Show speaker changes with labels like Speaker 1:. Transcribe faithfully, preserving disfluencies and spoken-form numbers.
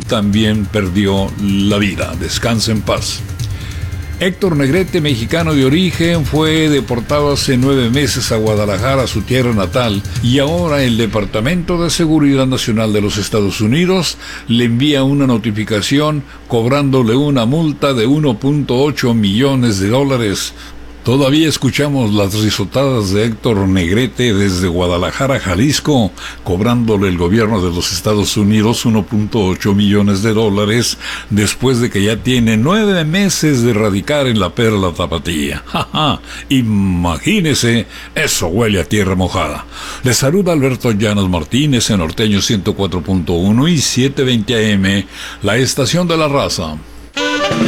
Speaker 1: también perdió la vida. Descansa en paz. Héctor Negrete, mexicano de origen, fue deportado hace nueve meses a Guadalajara, su tierra natal, y ahora el Departamento de Seguridad Nacional de los Estados Unidos le envía una notificación cobrándole una multa de uno punto ocho millones de dólares. Todavía escuchamos las risotadas de Héctor Negrete desde Guadalajara, Jalisco, cobrándole el gobierno de los Estados Unidos uno punto ocho millones de dólares después de que ya tiene nueve meses de radicar en la Perla Tapatía. ¡Ja, ja! Imagínese, eso huele a tierra mojada. Les saluda Alberto Llanos Martínez en Norteño ciento cuatro punto uno y setecientos veinte A M, la estación de la raza.